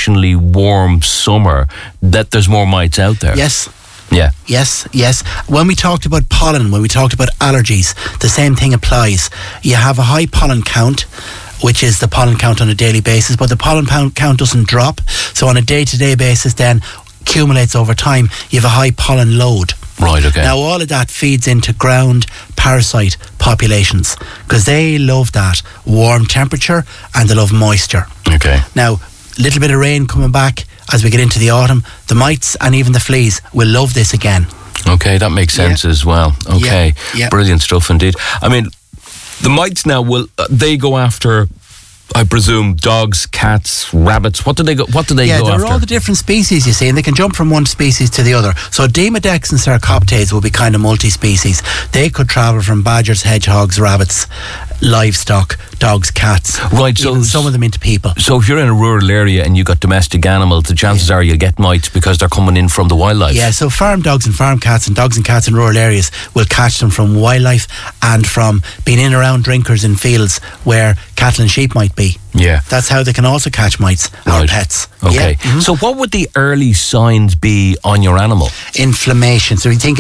exceptionally warm summer, that there's more mites out there. Yes. Yeah. Yes. When we talked about pollen, when we talked about allergies, the same thing applies. You have a high pollen count, which is the pollen count on a daily basis, but the pollen count doesn't drop. So on a day-to-day basis then accumulates over time. You have a high pollen load. Right, okay. Now all of that feeds into ground parasite populations because they love that warm temperature and they love moisture. Okay. Now, little bit of rain coming back as we get into the autumn, the mites and even the fleas will love this again. Okay, that makes sense as well. Okay, Yeah. Brilliant stuff indeed. I mean, the mites now, will they go after, I presume, dogs, cats, rabbits? What do they go after? Yeah, there are all the different species, you see, and they can jump from one species to the other. So Demodex and Sarcoptes will be kind of multi-species. They could travel from badgers, hedgehogs, rabbits, livestock, dogs, cats, right? So even some of them into people. So if you're in a rural area and you've got domestic animals, the chances are you'll get mites because they're coming in from the wildlife. Yeah, so farm dogs and farm cats and dogs and cats in rural areas will catch them from wildlife and from being in around drinkers in fields where cattle and sheep might be. Yeah. That's how they can also catch mites or pets. Okay. Yeah. So what would the early signs be on your animal? Inflammation. So we think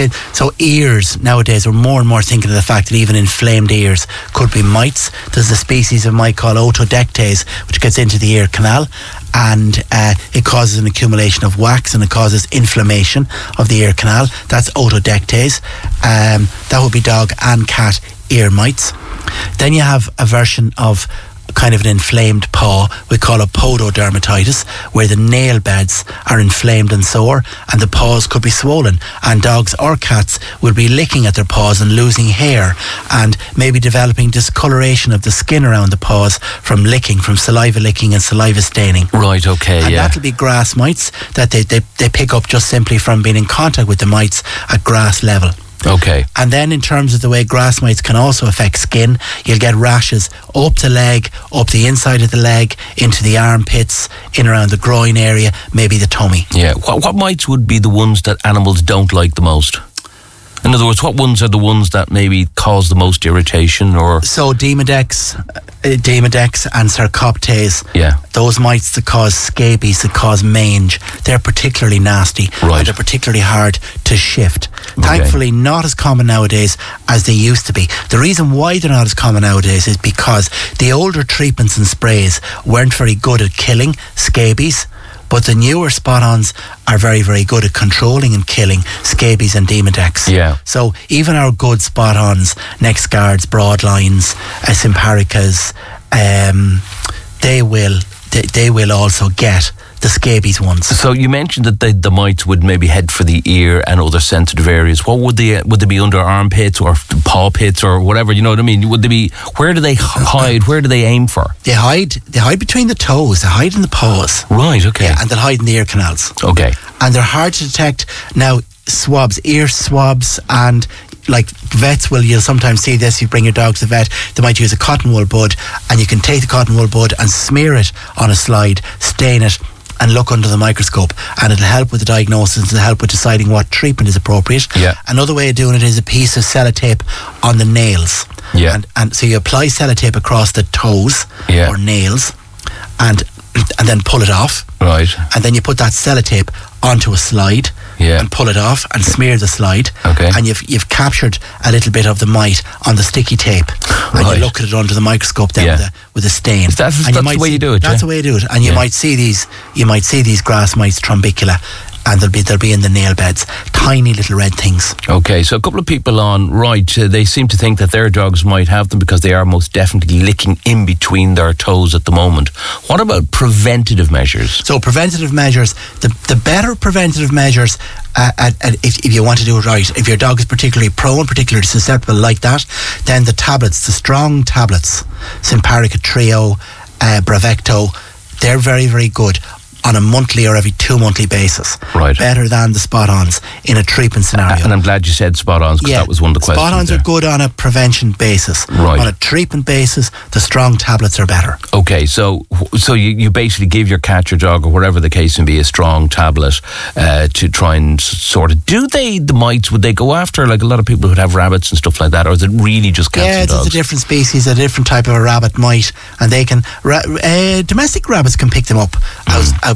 ears nowadays, we're more and more thinking of the fact that even inflamed ears could be mites. There's a species of mite called Otodectes, which gets into the ear canal, and it causes an accumulation of wax and it causes inflammation of the ear canal. That's Otodectes. That would be dog and cat ear mites. Then you have a version of kind of an inflamed paw. We call it pododermatitis, where the nail beds are inflamed and sore and the paws could be swollen, and dogs or cats will be licking at their paws and losing hair and maybe developing discoloration of the skin around the paws from licking, from saliva licking and saliva staining. Right, okay, and that'll be grass mites that they pick up just simply from being in contact with the mites at grass level. Okay. And then in terms of the way grass mites can also affect skin, you'll get rashes up the leg, up the inside of the leg, into the armpits, in around the groin area, maybe the tummy. Yeah. What mites would be the ones that animals don't like the most? In other words, what ones are the ones that maybe cause the most irritation? Or so Demodex and Sarcoptes, those mites that cause scabies, that cause mange, they're particularly nasty. Right. And they're particularly hard to shift. Thankfully, not as common nowadays as they used to be. The reason why they're not as common nowadays is because the older treatments and sprays weren't very good at killing scabies. But the newer spot-ons are very, very good at controlling and killing scabies and Demodex. Yeah. So even our good spot-ons, NexGards, Broadlines, Simparicas, they will also get the scabies ones. So you mentioned that the mites would maybe head for the ear and other sensitive areas. What would they be under armpits or paw pits or whatever? You know what I mean? Would they be? Where do they hide? Where do they aim for? They hide between the toes. They hide in the paws. Right. Okay. Yeah, and they'll hide in the ear canals. Okay. And they're hard to detect. Now, swabs, ear swabs, and like vets you'll sometimes see this. You bring your dog to the vet, they might use a cotton wool bud, and you can take the cotton wool bud and smear it on a slide, stain it, and look under the microscope, and it'll help with the diagnosis, it'll help with deciding what treatment is appropriate. Yeah. Another way of doing it is a piece of sellotape on the nails. Yeah. And so you apply sellotape across the toes or nails, and then pull it off. Right. And then you put that sellotape onto a slide and pull it off and smear the slide. Okay. And you've captured a little bit of the mite on the sticky tape. And you look at it under the microscope then with a stain. That's the way you do it. That's the way you do it. And you might see these grass mites, Trombicula, and they'll be in the nail beds, tiny little red things. Okay, so a couple of people on they seem to think that their dogs might have them because they are most definitely licking in between their toes at the moment. What about preventative measures? So preventative measures, the better preventative measures, if you want to do it right, if your dog is particularly prone, particularly susceptible like that, then the tablets, the strong tablets, Simparica Trio, Bravecto, they're very, very good on a monthly or every 2 monthly basis. Right. Better than the spot-ons in a treatment scenario. And I'm glad you said spot-ons, because that was one of the questions. Spot-ons are good on a prevention basis. Right. On a treatment basis, the strong tablets are better. Okay, so you basically give your cat, your dog, or whatever the case may be, a strong tablet to try and sort of... the mites, would they go after, like a lot of people would have rabbits and stuff like that, or is it really just cats and dogs? It's a different species, a different type of a rabbit mite, and they can... domestic rabbits can pick them up out